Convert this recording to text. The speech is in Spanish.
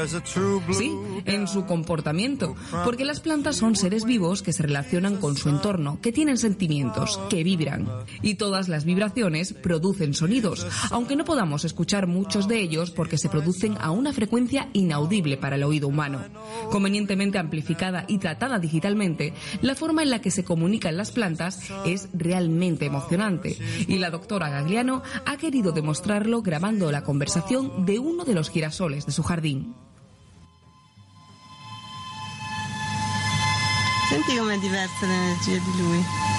Sí, en su comportamiento, porque las plantas son seres vivos que se relacionan con su entorno, que tienen sentimientos, que vibran. Y todas las vibraciones producen sonidos, aunque no podamos escuchar muchos de ellos porque se producen a una frecuencia inaudible para el oído humano. Convenientemente amplificada y tratada digitalmente, la forma en la que se comunican las plantas es realmente emocionante. Y la doctora Gagliano ha querido demostrarlo grabando la conversación de uno de los girasoles de su jardín. Senti com'è diversa l'energia di lui.